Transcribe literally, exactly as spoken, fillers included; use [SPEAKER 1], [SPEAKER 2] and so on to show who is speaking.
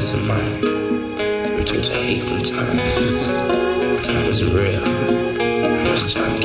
[SPEAKER 1] isn't mine. We were taught to hate from time. Time isn't real. How much time